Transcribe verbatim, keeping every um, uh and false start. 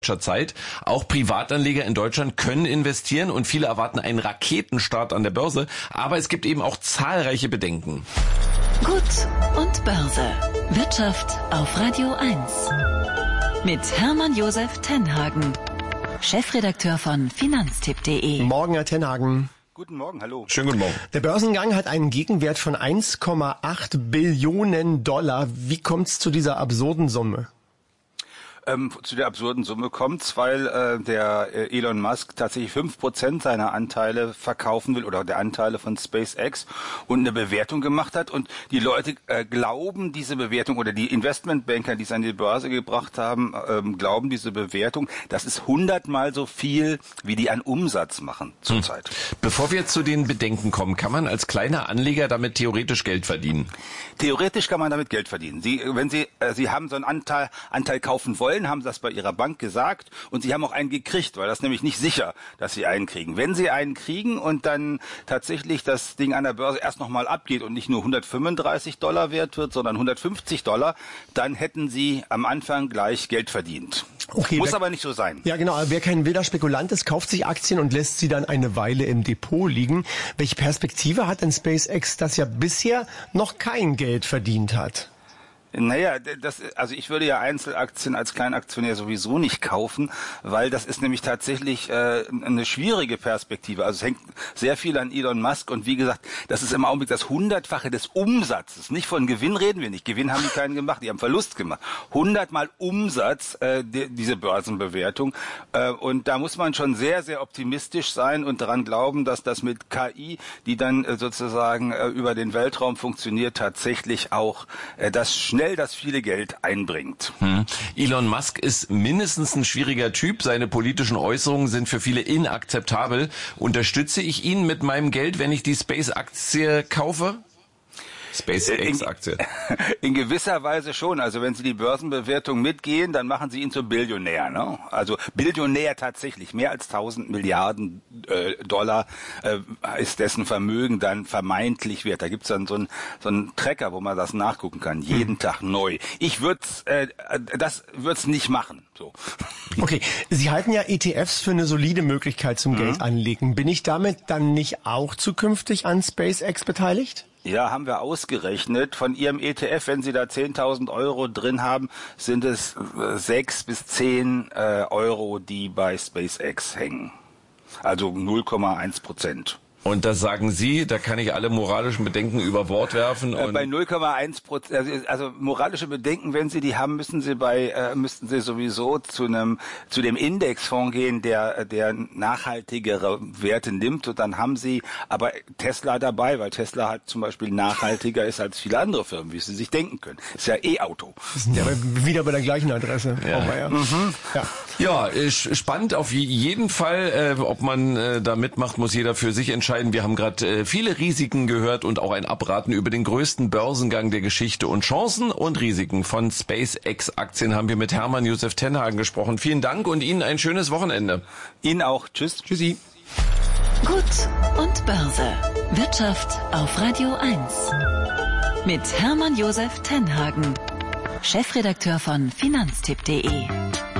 Zeit. Auch Privatanleger in Deutschland können investieren und viele erwarten einen Raketenstart an der Börse. Aber es gibt eben auch zahlreiche Bedenken. Gut und Börse. Wirtschaft auf Radio eins. Mit Hermann Josef Tenhagen, Chefredakteur von Finanztipp punkt de. Morgen, Herr Tenhagen. Guten Morgen, hallo. Schönen guten Morgen. Der Börsengang hat einen Gegenwert von eins Komma acht Billionen Dollar. Wie kommt es zu dieser absurden Summe? Ähm, zu der absurden Summe kommt's, weil äh, der äh, Elon Musk tatsächlich fünf Prozent seiner Anteile verkaufen will oder der Anteile von SpaceX und eine Bewertung gemacht hat und die Leute äh, glauben diese Bewertung oder die Investmentbanker, die es an die Börse gebracht haben, ähm, glauben diese Bewertung, das ist hundertmal so viel, wie die an Umsatz machen zurzeit. Hm. Bevor wir jetzt zu den Bedenken kommen, kann man als kleiner Anleger damit theoretisch Geld verdienen? Theoretisch kann man damit Geld verdienen. Sie, wenn Sie, äh, Sie haben so einen Anteil, Anteil kaufen wollen, haben das bei Ihrer Bank gesagt und Sie haben auch einen gekriegt, weil das ist nämlich nicht sicher, dass Sie einen kriegen. Wenn Sie einen kriegen und dann tatsächlich das Ding an der Börse erst nochmal abgeht und nicht nur hundertfünfunddreißig Dollar wert wird, sondern hundertfünfzig Dollar, dann hätten Sie am Anfang gleich Geld verdient. Okay, Muss wer, aber nicht so sein. Ja, genau. Aber wer kein wilder Spekulant ist, kauft sich Aktien und lässt sie dann eine Weile im Depot liegen. Welche Perspektive hat denn SpaceX, das ja bisher noch kein Geld verdient hat? Naja, das, also ich würde ja Einzelaktien als Kleinaktionär sowieso nicht kaufen, weil das ist nämlich tatsächlich äh, eine schwierige Perspektive. Also es hängt sehr viel an Elon Musk und wie gesagt, das ist im Augenblick das Hundertfache des Umsatzes. Nicht von Gewinn reden wir nicht. Gewinn haben die keinen gemacht, die haben Verlust gemacht. Hundertmal Umsatz, äh, die, diese Börsenbewertung. Äh, und da muss man schon sehr, sehr optimistisch sein und daran glauben, dass das mit K I, die dann äh, sozusagen äh, über den Weltraum funktioniert, tatsächlich auch äh, das schnell das viele Geld einbringt. Hm. Elon Musk ist mindestens ein schwieriger Typ. Seine politischen Äußerungen sind für viele inakzeptabel. Unterstütze ich ihn mit meinem Geld, wenn ich die Space-Aktie kaufe? SpaceX-Aktie. In, in gewisser Weise schon. Also wenn Sie die Börsenbewertung mitgehen, dann machen Sie ihn zum Billionär. Ne? Also Billionär tatsächlich. Mehr als tausend Milliarden äh, Dollar äh, ist dessen Vermögen dann vermeintlich wert. Da gibt's dann so einen so einen Tracker, wo man das nachgucken kann. Jeden hm. Tag neu. Ich würde äh, das würd's nicht machen. So. Okay, Sie halten ja E T Fs für eine solide Möglichkeit zum mhm. Geld anlegen. Bin ich damit dann nicht auch zukünftig an SpaceX beteiligt? Ja, haben wir ausgerechnet. Von Ihrem E T F, wenn Sie da zehntausend Euro drin haben, sind es sechs bis zehn äh, Euro, die bei SpaceX hängen. Also null Komma eins Prozent. Und das sagen Sie, da kann ich alle moralischen Bedenken über Bord werfen. Und bei null Komma eins Prozent, also, also moralische Bedenken, wenn Sie die haben, müssen Sie bei, äh, müssten Sie sowieso zu einem, zu dem Indexfonds gehen, der, der nachhaltigere Werte nimmt. Und dann haben Sie aber Tesla dabei, weil Tesla halt zum Beispiel nachhaltiger ist als viele andere Firmen, wie Sie sich denken können. Ist ja E-Auto. Wir sind ja wieder bei der gleichen Adresse. Ja, oh, ja. Mhm. ja. ja ist spannend auf jeden Fall. Äh, ob man äh, da mitmacht, muss jeder für sich entscheiden. Wir haben gerade äh, viele Risiken gehört und auch ein Abraten über den größten Börsengang der Geschichte und Chancen und Risiken von SpaceX-Aktien haben wir mit Hermann Josef Tenhagen gesprochen. Vielen Dank und Ihnen ein schönes Wochenende. Ihnen auch. Tschüss. Tschüssi. Gut und Börse. Wirtschaft auf Radio eins. Mit Hermann Josef Tenhagen, Chefredakteur von Finanztipp punkt de.